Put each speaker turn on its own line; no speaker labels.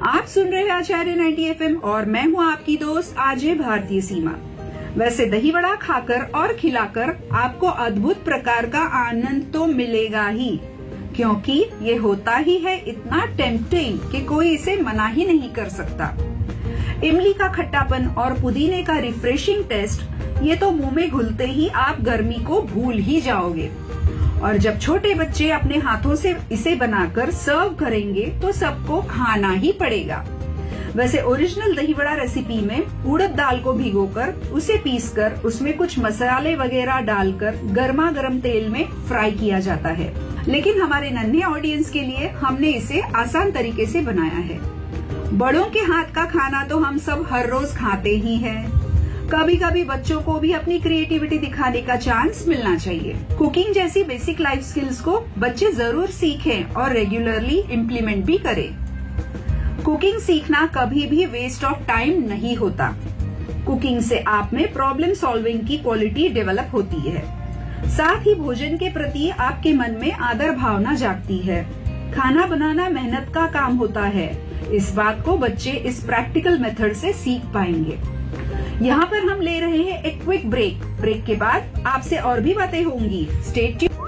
आप सुन रहे हैं आचार्य 90 FM और मैं हूं आपकी दोस्त आरजे भारतीय सीमा। वैसे दही वड़ा खाकर और खिलाकर आपको अद्भुत प्रकार का आनंद तो मिलेगा ही, क्योंकि ये होता ही है इतना टेम्पटिंग कि कोई इसे मना ही नहीं कर सकता। इमली का खट्टापन और पुदीने का रिफ्रेशिंग टेस्ट, ये तो मुंह में घुलते ही आप गर्मी को भूल ही जाओगे। और जब छोटे बच्चे अपने हाथों से इसे बनाकर सर्व करेंगे तो सबको खाना ही पड़ेगा। वैसे ओरिजिनल दही वड़ा रेसिपी में उड़द दाल को भिगोकर उसे पीसकर उसमें कुछ मसाले वगैरह डालकर गर्मा गर्म तेल में फ्राई किया जाता है, लेकिन हमारे नन्हे ऑडियंस के लिए हमने इसे आसान तरीके से बनाया है। बड़ों के हाथ का खाना तो हम सब हर रोज खाते ही हैं। कभी कभी बच्चों को भी अपनी क्रिएटिविटी दिखाने का चांस मिलना चाहिए। कुकिंग जैसी बेसिक लाइफ स्किल्स को बच्चे जरूर सीखें और रेगुलरली इम्प्लीमेंट भी करें। कुकिंग सीखना कभी भी वेस्ट ऑफ टाइम नहीं होता। कुकिंग से आप में प्रॉब्लम सॉल्विंग की क्वालिटी डेवलप होती है, साथ ही भोजन के प्रति आपके मन में आदर भावना जागती है। खाना बनाना मेहनत का काम होता है, इस बात को बच्चे इस प्रैक्टिकल मेथड से सीख पाएंगे। यहाँ पर हम ले रहे हैं एक क्विक ब्रेक के बाद आपसे और भी बातें होंगी। Stay tuned.